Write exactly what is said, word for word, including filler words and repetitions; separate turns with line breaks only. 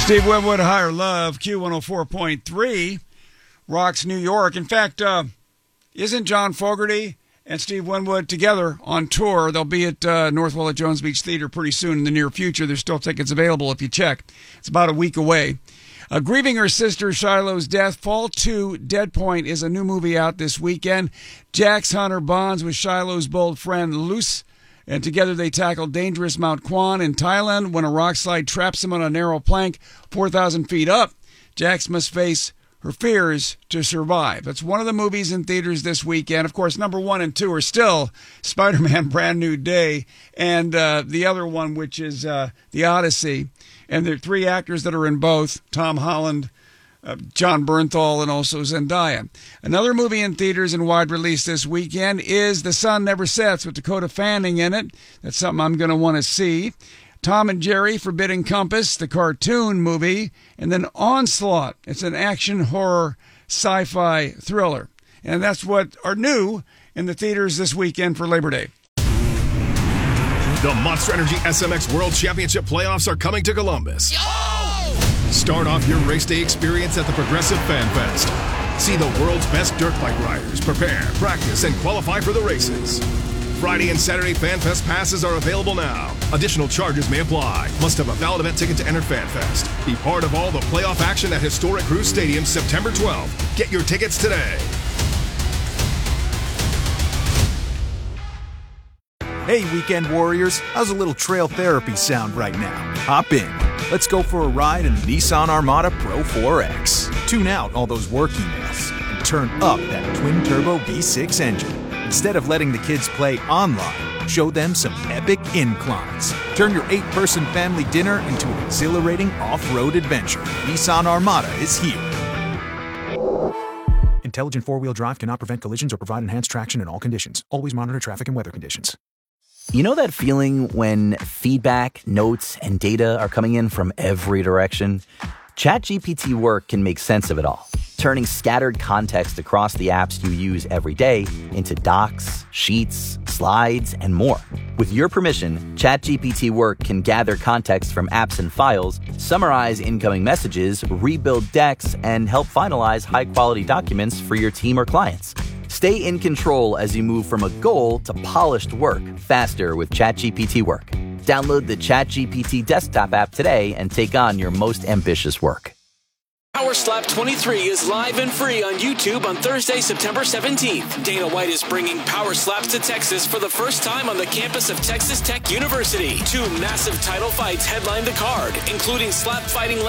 Steve Winwood, Higher Love, Q one oh four point three, rocks New York. In fact, uh, isn't John Fogerty and Steve Winwood together on tour? They'll be at uh, Northwell at Jones Beach Theater pretty soon in the near future. There's still tickets available if you check. It's about a week away. Uh, grieving her sister Shiloh's death, Fall two Dead Point is a new movie out this weekend. Jax Hunter bonds with Shiloh's bold friend Luce, and together they tackle dangerous Mount Kwan in Thailand when a rock slide traps him on a narrow plank four thousand feet up. Jax must face her fears to survive. That's one of the movies in theaters this weekend. Of course, number one and two are still Spider-Man Brand New Day and uh, the other one, which is uh, The Odyssey. And there are three actors that are in both, Tom Holland, uh, John Bernthal, and also Zendaya. Another movie in theaters and wide release this weekend is The Sun Never Sets with Dakota Fanning in it. That's something I'm going to want to see. Tom and Jerry, Forbidden Compass, the cartoon movie, and then Onslaught. It's an action horror sci-fi thriller. And that's what are new in the theaters this weekend for Labor Day.
The Monster Energy S M X World Championship playoffs are coming to Columbus. Yo! Start off your race day experience at the Progressive Fan Fest. See the world's best dirt bike riders prepare, practice, and qualify for the races. Friday and Saturday Fan Fest passes are available now. Additional charges may apply. Must have a valid event ticket to enter Fan Fest. Be part of all the playoff action at historic Cruise Stadium September twelfth. Get your tickets today.
Hey, weekend warriors, how's a little trail therapy sound right now? Hop in. Let's go for a ride in the Nissan Armada Pro four X. Tune out all those work emails and turn up that twin-turbo V six engine. Instead of letting the kids play online, show them some epic inclines. Turn your eight-person family dinner into an exhilarating off-road adventure. Nissan Armada is here. Intelligent four-wheel drive cannot prevent collisions or provide enhanced traction in all conditions. Always monitor traffic and weather conditions.
You know that feeling when feedback, notes, and data are coming in from every direction? ChatGPT Work can make sense of it all, turning scattered context across the apps you use every day into docs, sheets, slides, and more. With your permission, ChatGPT Work can gather context from apps and files, summarize incoming messages, rebuild decks, and help finalize high-quality documents for your team or clients. Stay in control as you move from a goal to polished work faster with ChatGPT Work. Download the ChatGPT desktop app today and take on your most ambitious work.
Power Slap twenty-three is live and free on YouTube on Thursday, September seventeenth. Dana White is bringing Power Slaps to Texas for the first time on the campus of Texas Tech University. Two massive title fights headline the card, including slap fighting